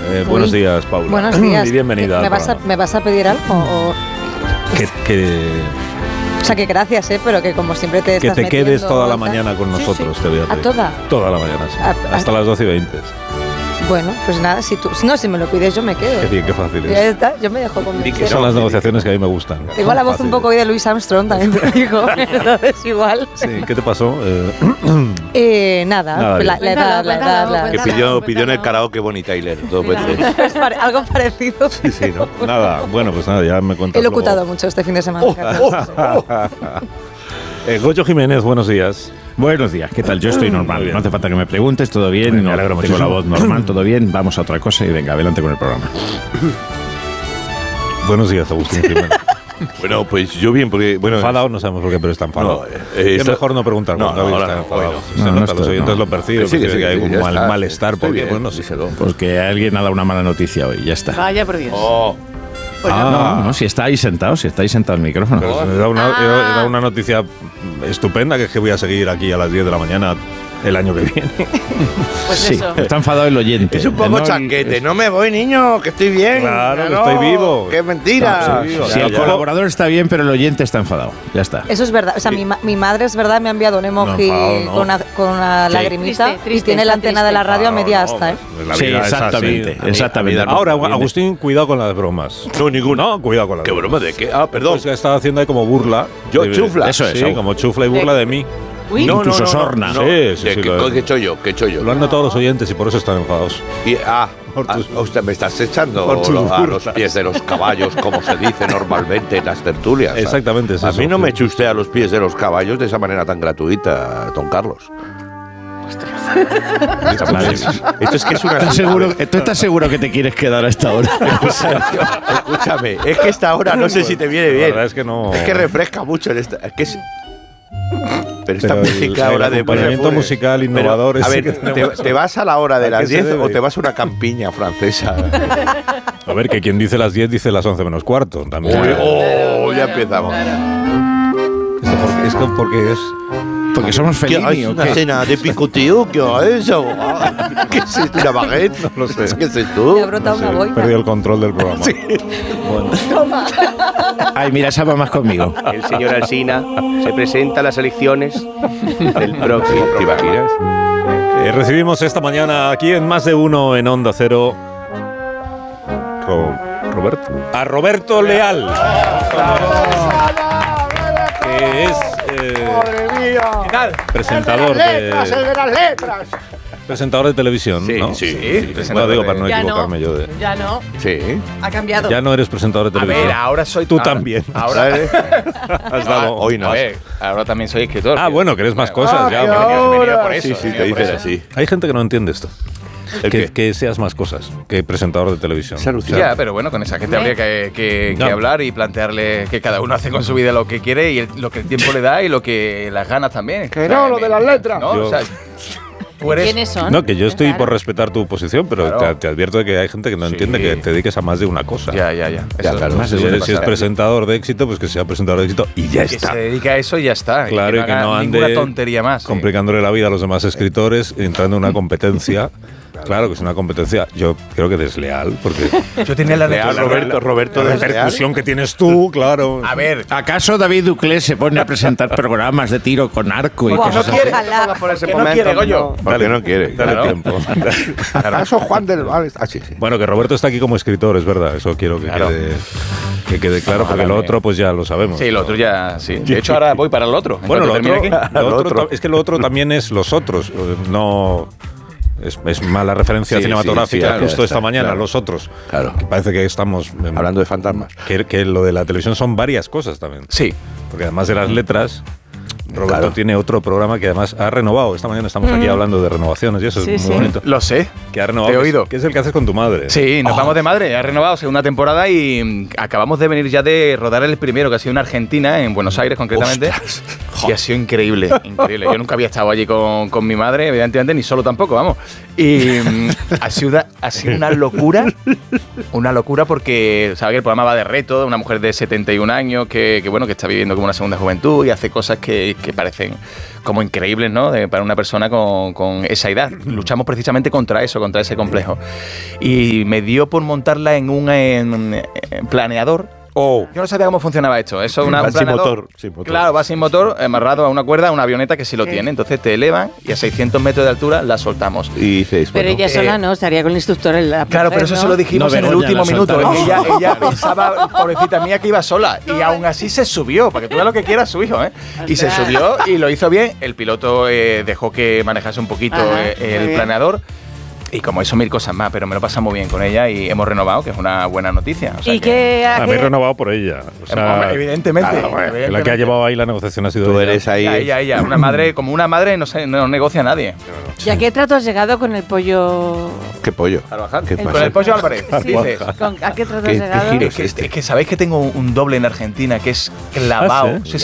Buenos días, Paula. Buenos días. Y bienvenida. ¿Me vas a pedir algo? O sea, que gracias, pero que como siempre te estás que te quedes metiendo, toda la mañana con nosotros, te voy a pedir. ¿A toda? Toda la mañana, sí. Hasta las 12:20. Bueno, pues nada, si me lo pides yo me quedo. Qué bien, qué fácil es. Ya está, yo me dejo convencer. Son las negociaciones que a mí me gustan. Tengo la voz un poco hoy de Louis Armstrong, también te digo. Entonces igual. Sí, ¿qué te pasó? Nada. La edad. Que pidió en el karaoke Bonnie Tyler 2 veces. Algo parecido. Sí, ¿no? Nada, bueno, pues nada, ya me cuentas. He locutado mucho este fin de semana. Goyo Jiménez, buenos días. Buenos días, ¿qué tal? Yo estoy normal, no hace falta que me preguntes, todo bien, me alegro tengo muchísimo. la voz normal, todo bien, vamos a otra cosa y venga, adelante con el programa. Buenos días, Agustín Jiménez. Bueno, pues yo bien, porque... bueno, enfadado no sabemos por qué, pero está enfadado. Es mejor no preguntar cuando está enfadado. Se nota, los oyentes lo perciben, que hay un malestar. Porque, bueno, sí, porque alguien ha dado una mala noticia hoy, ya está. Vaya por Dios. Pues no, si estáis sentados el micrófono. Era una noticia estupenda, que es que voy a seguir aquí a las 10 de la mañana el año que viene. Pues sí, eso. está enfadado el oyente. Es un poco chanquete. No me voy, niño, que estoy bien. Claro, que estoy vivo. ¡Qué mentira! Si el colaborador está bien, pero el oyente está enfadado. Ya está. Eso es verdad. O sea, mi madre es verdad, me ha enviado un emoji con una lagrimita Triste, y tiene la antena de la radio a media asta, ¿eh? Sí, exactamente. Ahora, Agustín, cuidado con las bromas. No, ninguna. No, cuidado con las ¿Qué bromas. broma de qué? Ah, perdón. Pues que estaba haciendo ahí como burla. Yo, chufla. Eso es. Sí, como chufla y burla de mí. Uy, Incluso sorna. No. Sí, ¿Qué he hecho yo? Lo han notado los oyentes y por eso están enfadados. Usted me estás echando por tus a los burlas. pies de los caballos, como se dice normalmente en las tertulias. ¿sabes? Exactamente, es A eso. mí no me eche usted a los pies de los caballos de esa manera tan gratuita, don Carlos. Esto es que es una... ¿Tú estás seguro que te quieres quedar a esta hora? Escúchame, es que esta hora no sé si te viene La bien. verdad es que no. Es que refresca mucho en esta... Es que es... Pero esta Pero música ahora de... acompañamiento musical innovador. A ver, ¿te vas a la hora de ¿A qué las se 10 debe? o te vas a una campiña francesa? A ver, que quien dice las 10 dice las 11 menos cuarto. También. Ya empezamos. Es porque es. Porque somos ¿Qué Fellini, es ¿o una qué? cena de picoteo? ¿Qué es eso? ¿Qué es esto? ¿Una baguette? No lo sé. ¿Qué es esto? Me ha brotado una boina. Perdido el control del programa. Bueno. Ay, mira, esa va más conmigo. El señor Alsina se presenta a las elecciones del próximo ¿Te imaginas? Recibimos esta mañana aquí en Más de Uno en Onda Cero. Roberto. A Roberto Leal. Que es. Presentador de las letras. Presentador de televisión, Sí, ¿no? sí. Bueno, digo para no Ya equivocarme yo de. Ya no. Sí. Ha cambiado. Ya no eres presentador de A televisión. ver, ahora soy... Tú también. Ahora, Has dado. Hoy no. a ver, ahora también soy escritor. Bueno, que eres más cosas ya. He venido por eso. Sí, sí, he te venido por dicen eso. así. Hay gente que no entiende esto. ¿El qué? Que seas más cosas que presentador de televisión. Se alucina. Ya, pero bueno, con esa gente habría que No. hablar y plantearle que cada uno hace con su vida lo que quiere y lo que el tiempo le da y lo que las ganas también. Que no, lo de las letras. ¿No? Yo- O sea, tú eres... ¿Quiénes son? No, que yo estoy Claro. por respetar tu posición, pero Claro. te advierto de que hay gente que no Sí. entiende que te dediques a más de una cosa. Ya. Ya, Eso claro. más Si suele es pasar. presentador de éxito, pues que sea presentador de éxito y ya Que está. se dedica a eso y ya está. Claro, y que no haga ninguna ande tontería más. complicándole la vida a los demás escritores, entrando en una competencia. Claro que es una competencia, yo creo que desleal, porque Yo tenía la Leal, Roberto la desleal. repercusión que tienes tú, claro. A ver, ¿Acaso David Duclés se pone a presentar programas de tiro con arco y Buah, cosas no así? quiere. Ojalá. por ese Que no momento, quiere, Goyo. Porque no quiere. Dale Claro. tiempo. ¿Acaso Juan del Val? Ah, sí, sí. Bueno, que Roberto está aquí como escritor, es verdad, eso quiero que Claro. quede claro, porque lo otro pues ya lo sabemos. Sí, lo otro ya, sí. De hecho, ahora voy para el otro. En Bueno, cuanto lo termine otro, aquí. lo Lo otro otro. es que lo otro también es los otros, no es mala referencia Sí, cinematográfica sí, claro, justo ya esta está, mañana, claro. los otros. Claro. Que parece que estamos Hablando de fantasmas. que lo de la televisión son varias cosas también, Sí. porque además de las letras Roberto Claro. tiene otro programa que además ha renovado. Esta mañana estamos aquí hablando de renovaciones y eso Sí, es muy sí. bonito. Lo sé. Que ha renovado, Te he que es- oído. que es el que haces con tu madre. Sí, nos vamos de madre. Ha renovado segunda temporada y acabamos de venir ya de rodar el primero, que ha sido en Argentina, en Buenos Aires concretamente. Y ha sido increíble, increíble. Yo nunca había estado allí con mi madre, evidentemente, ni solo tampoco, vamos. Y ha sido una locura porque, ¿sabes? Que el programa va de reto, una mujer de 71 años que está viviendo como una segunda juventud y hace cosas que parecen como increíbles, ¿no? Para una persona con esa edad. Luchamos precisamente contra eso, contra ese complejo. Y me dio por montarla en un planeador. Yo no sabía cómo funcionaba esto. Eso es un sin motor. Claro, va sin motor, amarrado a una cuerda, a una avioneta que sí lo tiene. Entonces te elevan y a 600 metros de altura la soltamos. Y dices, pero ella sola no, estaría con el instructor en la claro, pero eso se lo dijimos en el último minuto. Ella pensaba, pobrecita mía, que iba sola. Y aún así se subió, para que tú veas lo que quiera su hijo, ¿eh? Y se subió y lo hizo bien. El piloto dejó que manejase un poquito el planeador. Y como eso, 1000 cosas más, pero me lo pasamos bien con ella y hemos renovado, que es una buena noticia. O sea, ¿Y qué? Me he renovado por ella. O sea, evidentemente. Claro, la que ha llevado ahí la negociación ha sido tú ella. eres ahí. Ella. Una madre, como una madre no negocia a nadie. ¿Y a qué trato has llegado con el pollo? ¿Qué pollo? ¿Qué con el pollo Álvarez, dices. ¿A qué trato has llegado? Es que sabéis que tengo un doble en Argentina que es clavado. ¿sí?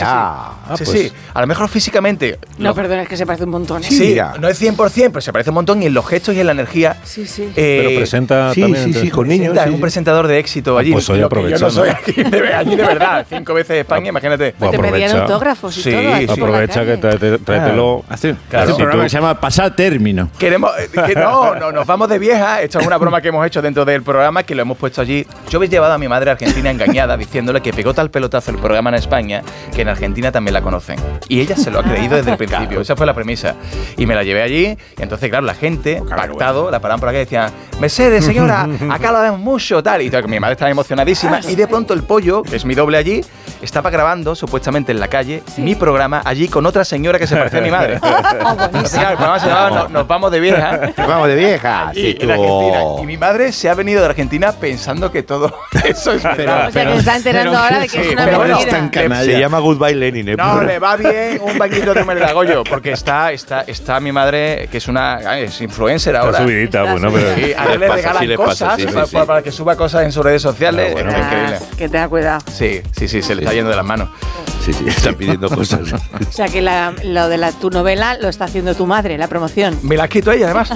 Sí. A lo mejor físicamente. No, perdona, es que se parece un montón. Sí, no es 100%, pero se parece un montón y en los gestos y en la energía. Sí. Pero presenta también. Sí, con niños. Es un presentador de éxito allí. Pues hoy aprovecha. Yo no soy allí de verdad. 5 veces España, imagínate. Te pedían autógrafos y todo. Aquí Aprovecha que tráetelo. Hace un programa que se llama Pasar Término. Queremos no, nos vamos de vieja. Esto es una broma que hemos hecho dentro del programa que lo hemos puesto allí. Yo habéis llevado a mi madre a Argentina engañada diciéndole que pegó tal pelotazo el programa en España que en Argentina también la conocen. Y ella se lo ha creído desde el principio. Esa fue la premisa. Y me la llevé allí. Y entonces, claro, la gente, pactado, la paraban por aquí y decían: Mercedes, señora, acá lo vemos mucho, tal. Y mi madre estaba emocionadísima. Y de pronto el pollo, que es mi doble allí, estaba grabando, supuestamente en la calle, mi programa allí con otra señora que se parecía a mi madre. El programa se llamaba Nos vamos de vieja. Nos vamos de vieja. Y, en Argentina. Y mi madre se ha venido de Argentina pensando que todo eso es verdad. O sea, que se está enterando ahora de que es una mentira. Se llama Goodbye Lenin. No, le va bien un bañito de Melgagollo, porque está mi madre, que es influencer ahora. Está subidita, bueno, pero... Sí, a él le regalan cosas para que suba cosas en sus redes sociales. Bueno, es increíble. Que tenga cuidado. Sí, se le está yendo de las manos. Sí, están pidiendo cosas. O sea, que lo de tu novela lo está haciendo tu madre, la promoción. Me la ha escrito ella, además.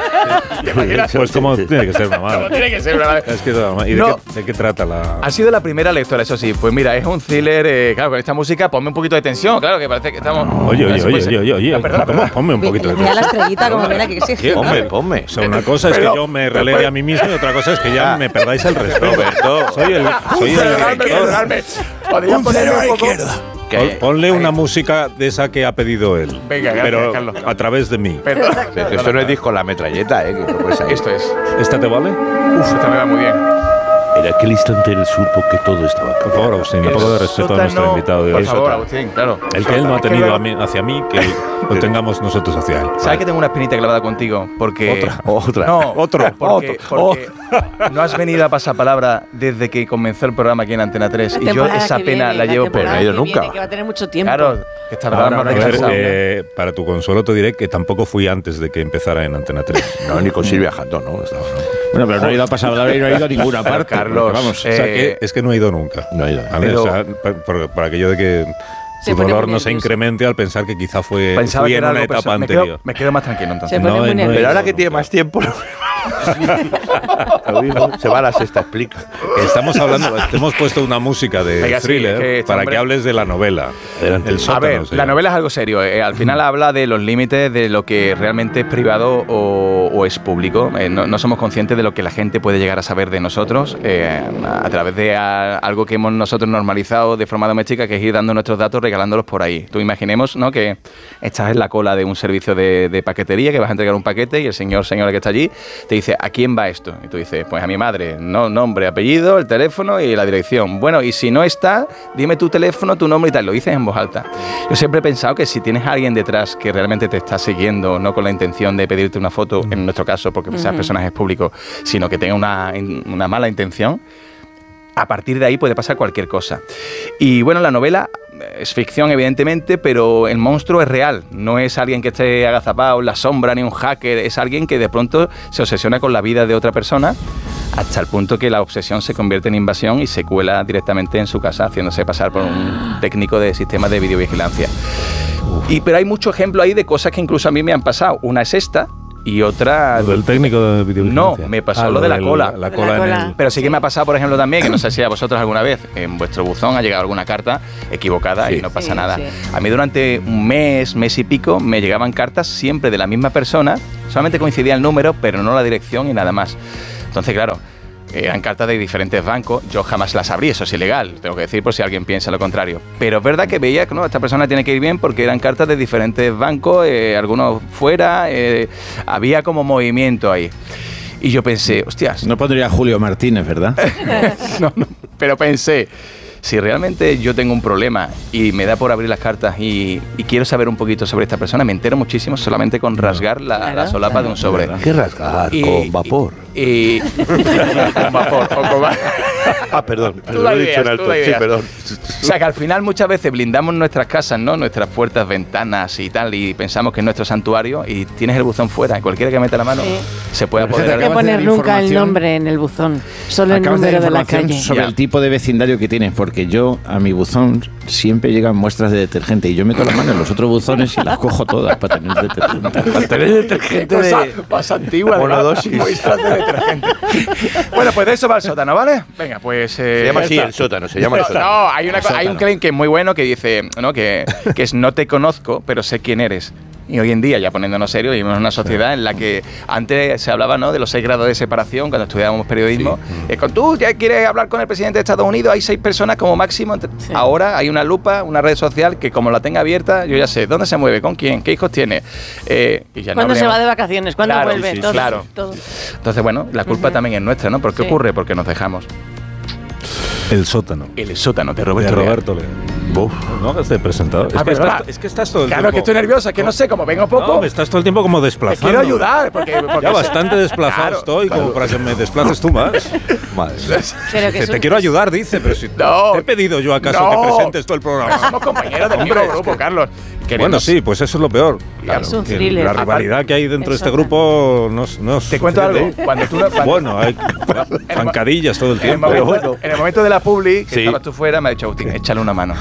Pues como tiene que ser una madre. Como tiene que ser una madre. Es que es una madre. ¿Y de qué trata la...? Ha sido la primera lectora, eso sí. Pues mira, es un thriller, claro, con esta música ponme un poquito de tensión, claro, que parece que estamos... Oye. Perdona. Ponme un poquito de Mira la tensión. estrellita como viene que exige. Ponme. O sea, una cosa es que yo me relegue a mí mismo y otra cosa es que ya me perdáis el respeto. Roberto. Soy el Perdonadme. ¿Podrían ponerme un poco...? Ponle una música de esa que ha pedido él. Venga, gracias, pero Carlos. a través de mí. Perdón. Esto no es disco La Metralleta, que no puede ser. Esto es. ¿Esta te vale? Esta me va muy bien. En aquel instante él supo que todo estaba Por favor, Agustín, un poco de respeto a nuestro invitado de hoy. Por favor, Agustín, claro. El que él no ha tenido hacia mí, que lo tengamos nosotros hacia él. ¿Sabes que tengo una espinita clavada contigo? Porque... Otra. No, Otro. Porque no has venido a pasar palabra desde que comenzó el programa aquí en Antena 3. Y yo esa pena la llevo, pero no ha ido nunca. Que va a tener mucho tiempo. Claro, que está más descansado. Para tu consuelo te diré que tampoco fui antes de que empezara en Antena 3. No, ni con Silvia Jandón, ¿no? Bueno, pero no ha ido a pasar palabra y no ha ido a ninguna parte. Carlos, Vamos. O sea, que es que no he ido nunca. No he ido. ¿Vale? Pero- O sea, para aquello de que Se su pone dolor muy no se nervioso. incremente al pensar que quizá fui Pensaba que en era una algo etapa personal. anterior. Me quedo más tranquilo entonces. Se pone muy nervioso. Pero ahora que tiene más tiempo, se va a la sexta, explica. Estamos hablando, te hemos puesto una música de Venga, sí, thriller que este para hombre- que hables de la novela. Adelante. El A sótano, ver, se la llama. novela es algo serio. Al final habla de los límites de lo que realmente es privado o es público. No somos conscientes de lo que la gente puede llegar a saber de nosotros a través de algo que hemos nosotros normalizado de forma doméstica, que es ir dando nuestros datos, regalándolos por ahí. Tú imaginemos, ¿no?, que estás en la cola de un servicio de paquetería, que vas a entregar un paquete y el señora que está allí te dice: ¿a quién va esto? Y tú dices: pues a mi madre. No, nombre, apellido, el teléfono y la dirección. Bueno, y si no está, dime tu teléfono, tu nombre y tal. Lo dices en voz alta. Yo siempre he pensado que si tienes a alguien detrás que realmente te está siguiendo, no con la intención de pedirte una foto, en nuestro caso, porque seas personajes públicos, sino que tenga una mala intención, a partir de ahí puede pasar cualquier cosa. Y bueno, la novela es ficción, evidentemente, pero el monstruo es real. No es alguien que esté agazapado en la sombra ni un hacker. Es alguien que de pronto se obsesiona con la vida de otra persona, hasta el punto que la obsesión se convierte en invasión y se cuela directamente en su casa, haciéndose pasar por un técnico de sistemas de videovigilancia. Pero hay muchos ejemplos ahí de cosas que incluso a mí me han pasado. Una es esta y otra... ¿Lo del técnico de videovigilancia? No, me pasó lo de la cola. La cola en el... Pero sí que me ha pasado, por ejemplo, también, que no sé si a vosotros alguna vez en vuestro buzón ha llegado alguna carta equivocada y no pasa nada. Sí. A mí durante un mes y pico, me llegaban cartas siempre de la misma persona, solamente coincidía el número, pero no la dirección y nada más. Entonces, claro, eran cartas de diferentes bancos, yo jamás las abrí, eso es ilegal, tengo que decir por si alguien piensa lo contrario. Pero es verdad que veía que no, esta persona tiene que ir bien porque eran cartas de diferentes bancos, algunos fuera, había como movimiento ahí. Y yo pensé, hostias... No pondría Julio Martínez, ¿verdad? no, pero pensé... Si realmente yo tengo un problema y me da por abrir las cartas y quiero saber un poquito sobre esta persona, me entero muchísimo solamente con rasgar la solapa de un sobre. ¿Qué rasgar? Con vapor. Con vapor. O con... Perdón. Lo he dicho en alto. Sí, perdón. O sea, que al final muchas veces blindamos nuestras casas, ¿no? Nuestras puertas, ventanas y tal, y pensamos que es nuestro santuario y tienes el buzón fuera. Y cualquiera que meta la mano se puede apoderar. No hay que poner nunca el nombre en el buzón, solo el número de la calle. Sobre el tipo de vecindario que tienes, porque yo a mi buzón siempre llegan muestras de detergente y yo meto la mano en los otros buzones y las cojo todas para tener detergente. Para tener detergente más antigua, monodosis. Muestras de detergente. Bueno, pues de eso va el sótano, ¿vale? Venga, pues... se llama así el sótano, se llama el sótano. No, hay un claim que es muy bueno que dice, ¿no? que es no te conozco, pero sé quién eres. Y hoy en día, ya poniéndonos serios, vivimos en una sociedad en la que antes se hablaba, ¿no?, de los 6 grados de separación cuando estudiábamos periodismo. Sí. Tú ya quieres hablar con el presidente de Estados Unidos, hay 6 personas como máximo. Sí. Ahora hay una lupa, una red social que como la tenga abierta, yo ya sé dónde se mueve, con quién, qué hijos tiene. Y ya ¿cuándo se va de vacaciones? ¿Cuándo vuelve? Sí, todo. Entonces, bueno, la culpa también es nuestra, ¿no? ¿Por qué ocurre? Porque nos dejamos. El sótano. El sótano de Roberto Leal. No hagas de presentador. Es que estás todo el tiempo... Claro, que estoy nervioso, es que no sé, como vengo poco... No, me estás todo el tiempo como desplazando. Te quiero ayudar, porque ya bastante desplazado estoy, como para que me desplaces tú más. Madre. Te quiero ayudar, dice, pero si te he pedido yo acaso que presentes todo el programa. Somos compañeros del mismo grupo, Carlos. Bueno, sí, pues eso es lo peor. Claro, es un thriller. La rivalidad que hay dentro de este grupo no te cuento algo. Bueno, hay zancadillas todo el tiempo. En el momento de la publi, que estabas tú fuera, me ha dicho Agustín, échale una mano.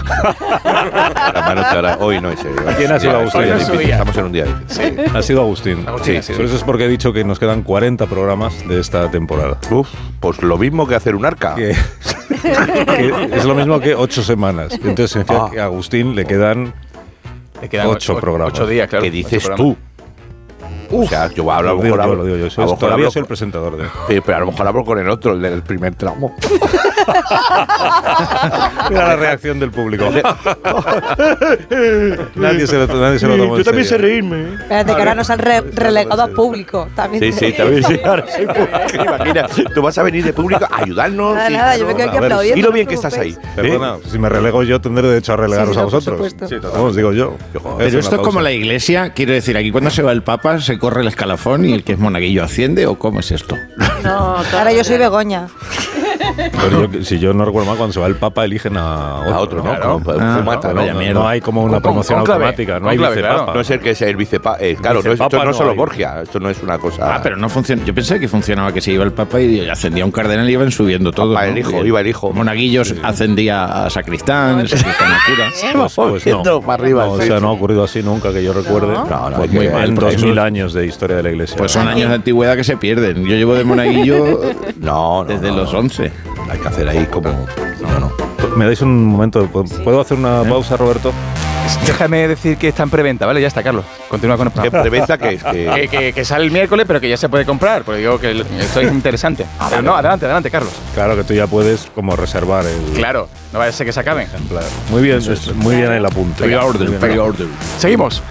La mano te hará. Hoy no es serio. ¿Quién ha sido Agustín? Estamos en un día difícil. Sí. Ha sido Agustín. Sí. Por eso es porque he dicho que nos quedan 40 programas de esta temporada. Pues lo mismo que hacer un arca. Que es lo mismo que 8 semanas. Entonces significa que a Agustín le quedan 8 programas. 8 días, claro. ¿Qué dices tú? O sea, yo voy a hablar, lo digo yo. Todavía soy el presentador de... Pero a lo mejor hablo con el otro, el del primer tramo. Mira la reacción del público. Nadie se lo toma en serio. Yo también sé reírme. Espérate, que ahora nos han relegado a público. También sí, también sí. Ahora soy público. Imagina, tú vas a venir de público a ayudarnos. Nada, yo me quedo aquí aplaudiendo. Y lo bien que estás ahí. Perdona, si me relego yo, tendré derecho a relegaros a vosotros. Sí, os digo yo. Pero esto es como la iglesia, quiero decir, aquí cuando se va el Papa se corre el escalafón y el que es monaguillo asciende, ¿o cómo es esto? No, ahora yo soy Begoña. Pero si yo no recuerdo mal, cuando se va el Papa eligen a otro, ¿no? Claro. No hay como una promoción automática, no hay vicepapa. No es el que sea el vicepapa. Claro, esto no es solo Borgia, esto no es una cosa... pero no funciona. Yo pensé que funcionaba que se iba el Papa y ascendía un cardenal y iban subiendo todo. Iba el hijo. Monaguillos ascendía a sacristán, sacristán a cura. Pues no. Para arriba. O sea, no ha ocurrido así nunca que yo recuerde. Pues muy mal. En 2000 años de historia de la iglesia. Pues son años de antigüedad que se pierden. Yo llevo de monaguillo desde los 11. Hay que hacer ahí como... No. ¿Me dais un momento? ¿Puedo hacer una pausa, Roberto? Déjame decir que está en preventa, ¿vale? Ya está, Carlos. Continúa con el programa. ¿Qué preventa que es? Que sale el miércoles, pero que ya se puede comprar. Porque digo que esto es interesante. No, adelante, Carlos. Claro que tú ya puedes como reservar el... Claro, no vaya a ser que se acaben. Muy bien, muy bien el apunte. Pre-order. Seguimos.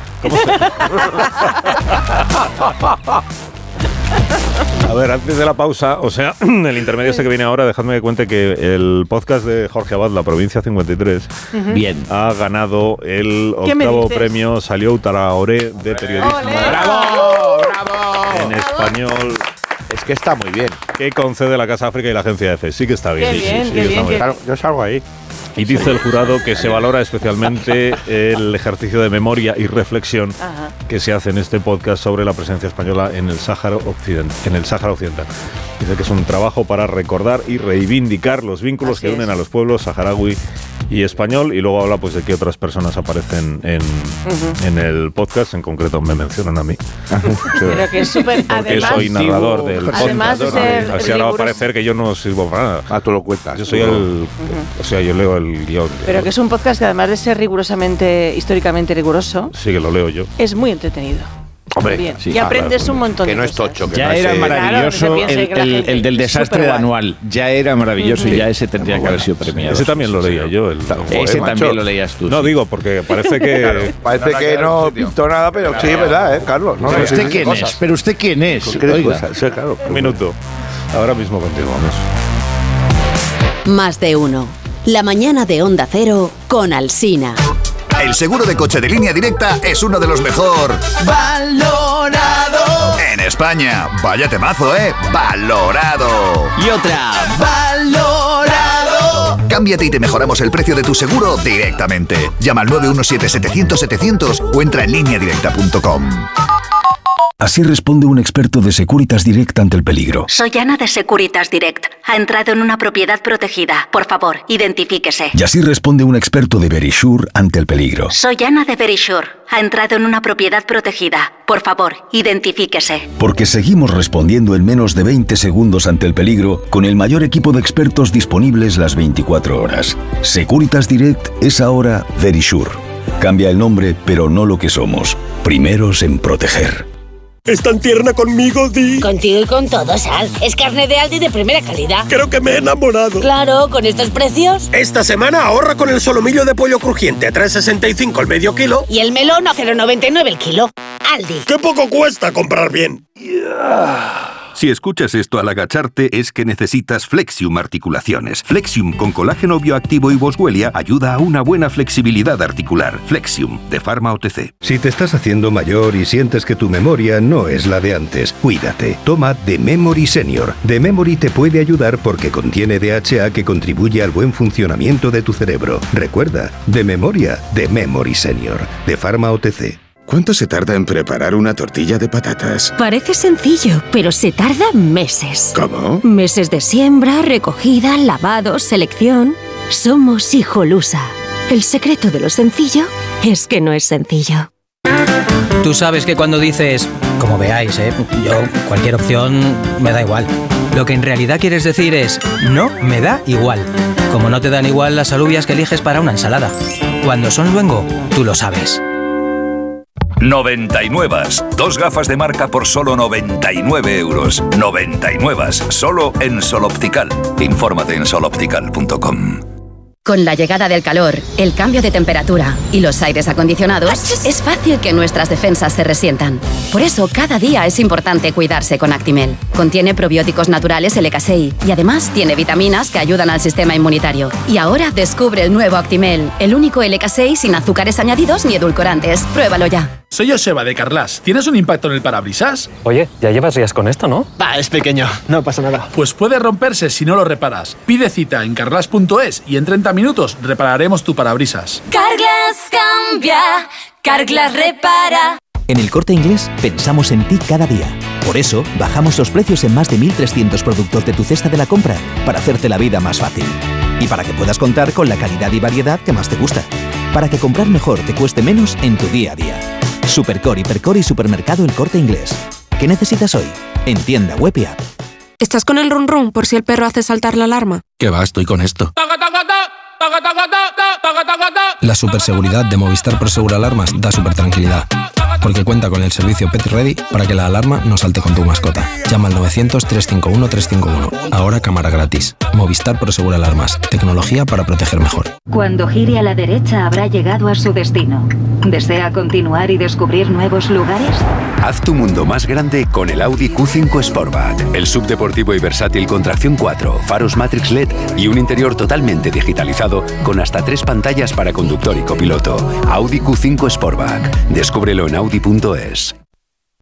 A ver, antes de la pausa, o sea, el intermedio este que viene ahora, dejadme que cuente que el podcast de Jorge Abad, La Provincia 53, ha ganado el 8º premio Salió Traoré de periodismo. ¡Bravo! En español. Es que está muy bien. Que concede la Casa África y la Agencia EFE. Sí que está bien. Qué bien. Claro, yo salgo ahí. Y dice el jurado que se valora especialmente el ejercicio de memoria y reflexión que se hace en este podcast sobre la presencia española en el Sáhara Occidental. Dice que es un trabajo para recordar y reivindicar los vínculos que unen a los pueblos saharaui y español, y luego habla pues de qué otras personas aparecen en el podcast, en concreto me mencionan a mí. Pero que es súper... Porque soy narrador del podcast. Además de ser así ahora va a parecer que yo no sirvo para nada. Ah, tú lo cuentas. Yo soy el... O sea, yo leo el guión. Pero que es un podcast que además de ser rigurosamente, históricamente riguroso... Sí, que lo leo yo. Es muy entretenido. Hombre, bien. Sí, y aprendes un montón que de no es cosas. tocho. Que ya no era es, maravilloso el del desastre anual. Ya era maravilloso y ya ese tendría que haber sido premiado. Ese también lo leía yo. Ese también lo leías tú. No, digo, porque parece que... Claro, parece que no pintó nada, pero sí, es verdad, Carlos. No, ¿Pero usted quién es? ¿Pero usted quién es? Sí, claro. Un minuto. Ahora mismo continuamos. Más de uno. La mañana de Onda Cero con Alsina. El seguro de coche de Línea Directa es uno de los mejor valorado en España. Vaya temazo, valorado. Y otra, valorado. Cámbiate y te mejoramos el precio de tu seguro directamente. Llama al 917-700-700 o entra en lineadirecta.com. Así responde un experto de Securitas Direct ante el peligro. Soy Ana de Securitas Direct. Ha entrado en una propiedad protegida. Por favor, identifíquese. Y así responde un experto de Verisure ante el peligro. Soy Ana de Verisure. Ha entrado en una propiedad protegida. Por favor, identifíquese. Porque seguimos respondiendo en menos de 20 segundos ante el peligro con el mayor equipo de expertos disponibles las 24 horas. Securitas Direct es ahora Verisure. Cambia el nombre, pero no lo que somos. Primeros en proteger. ¿Es tan tierna conmigo, Di? Contigo y con todo, Sal. Es carne de Aldi de primera calidad. Creo que me he enamorado. Claro, con estos precios. Esta semana ahorra con el solomillo de pollo crujiente a 3,65 el medio kilo. Y el melón a 0,99 el kilo. Aldi. ¡Qué poco cuesta comprar bien! Si escuchas esto al agacharte es que necesitas Flexium Articulaciones. Flexium con colágeno bioactivo y boswellia ayuda a una buena flexibilidad articular. Flexium, de Pharma OTC. Si te estás haciendo mayor y sientes que tu memoria no es la de antes, cuídate. Toma The Memory Senior. The Memory te puede ayudar porque contiene DHA que contribuye al buen funcionamiento de tu cerebro. Recuerda, de memoria, The Memory Senior, de Pharma OTC. ¿Cuánto se tarda en preparar una tortilla de patatas? Parece sencillo, pero se tarda meses. ¿Cómo? Meses de siembra, recogida, lavado, selección. Somos Hijolusa. El secreto de lo sencillo es que no es sencillo. Tú sabes que cuando dices, como veáis, yo cualquier opción me da igual. Lo que en realidad quieres decir es, no me da igual. Como no te dan igual las alubias que eliges para una ensalada. Cuando son luengo, tú lo sabes. 99. 2 gafas de marca por solo 99 euros. 99. Solo en Sol Optical. Infórmate en soloptical.com. Con la llegada del calor, el cambio de temperatura y los aires acondicionados, es fácil que nuestras defensas se resientan. Por eso, cada día es importante cuidarse con Actimel. Contiene probióticos naturales LK6 y además tiene vitaminas que ayudan al sistema inmunitario. Y ahora descubre el nuevo Actimel, el único LK6 sin azúcares añadidos ni edulcorantes. Pruébalo ya. Soy Joseba de Carglass. ¿Tienes un impacto en el parabrisas? Oye, ya llevas días con esto, ¿no? Es pequeño, no pasa nada. Pues puede romperse si no lo reparas. Pide cita en carglass.es y en 30 minutos repararemos tu parabrisas. Carglass cambia, Carglass repara. En El Corte Inglés pensamos en ti cada día. Por eso, bajamos los precios en más de 1.300 productos de tu cesta de la compra para hacerte la vida más fácil. Y para que puedas contar con la calidad y variedad que más te gusta. Para que comprar mejor te cueste menos en tu día a día. Supercore, Hipercore y Supermercado El Corte Inglés. ¿Qué necesitas hoy? En tienda web y app. ¿Estás con el run run por si el perro hace saltar la alarma? ¿Qué va? Estoy con esto. La superseguridad de Movistar Prosegur Alarmas da super tranquilidad. Porque cuenta con el servicio Pet Ready para que la alarma no salte con tu mascota. Llama al 900-351-351. Ahora cámara gratis. Movistar Prosegur Alarmas. Tecnología para proteger mejor. Cuando gire a la derecha habrá llegado a su destino. ¿Desea continuar y descubrir nuevos lugares? Haz tu mundo más grande con el Audi Q5 Sportback. El subdeportivo y versátil con tracción 4, faros Matrix LED y un interior totalmente digitalizado con hasta 3 pantallas para conductor y copiloto. Audi Q5 Sportback. Descúbrelo en Audi.es.